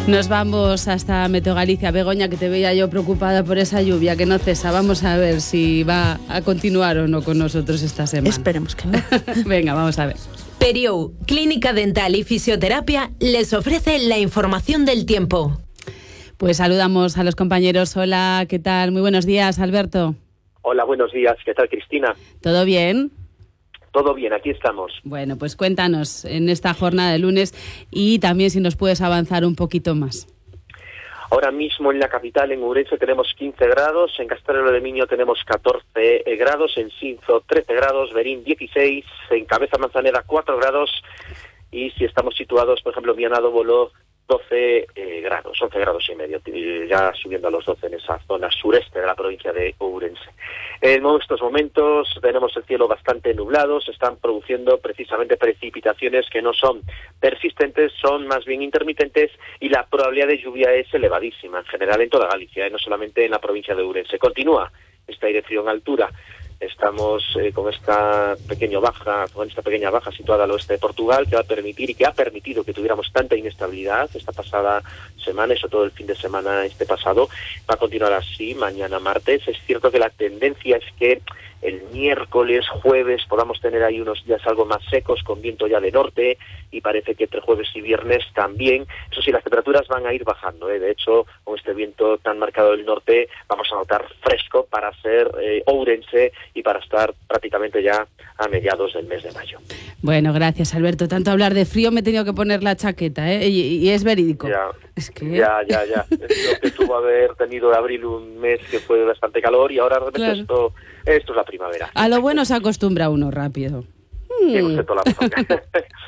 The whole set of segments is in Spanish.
Nos vamos hasta Meteo Galicia. Begoña, que te veía yo preocupada por esa lluvia que no cesa. Vamos a ver si va a continuar o no con nosotros esta semana. Esperemos que no. Venga, vamos a ver. Periou, Clínica Dental y Fisioterapia, les ofrece la información del tiempo. Pues saludamos a los compañeros. Hola, ¿qué tal? Muy buenos días, Alberto. Hola, buenos días. ¿Qué tal, Cristina? ¿Todo bien? Todo bien, aquí estamos. Bueno, pues cuéntanos en esta jornada de lunes y también si nos puedes avanzar un poquito más. Ahora mismo en la capital, en Ourense, tenemos 15 grados, en Castello de Miño tenemos 14 grados, en Sinzo 13 grados, Berín 16, en Cabeza Manzanera 4 grados y si estamos situados, por ejemplo, en Vianado Boló 12 grados, 11 grados y medio, ya subiendo a los 12 en esa zona sureste de la provincia de Ourense. En estos momentos tenemos el cielo bastante nublado, se están produciendo precisamente precipitaciones que no son persistentes, son más bien intermitentes y la probabilidad de lluvia es elevadísima en general en toda Galicia, no solamente en la provincia de Ourense. Continúa esta dirección altura. Estamos con esta pequeña baja situada al oeste de Portugal que va a permitir y que ha permitido que tuviéramos tanta inestabilidad esta pasada semana, eso todo el fin de semana pasado. Va a continuar así mañana martes. Es cierto que la tendencia es que el miércoles, jueves, podamos tener ahí unos días algo más secos con viento ya de norte y parece que entre jueves y viernes también. Eso sí, las temperaturas van a ir bajando, De hecho, con este viento tan marcado del norte vamos a notar fresco para ser Ourense y para estar prácticamente ya a mediados del mes de mayo. Bueno, gracias, Alberto. Tanto hablar de frío me he tenido que poner la chaqueta, y es verídico. Ya, es que... ya. Es lo que tuvo haber tenido abril un mes que fue bastante calor y ahora realmente claro. Esto es la primavera. A lo bueno se acostumbra uno rápido. Tiene usted toda la razón.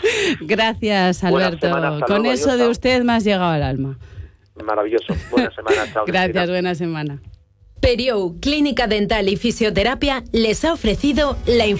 Gracias, Alberto. Con luego, eso de usted me has llegado al alma. Maravilloso. Buena semana. Chao. Gracias, Cristina. buena semana. Periou, Clínica Dental y Fisioterapia, les ha ofrecido la información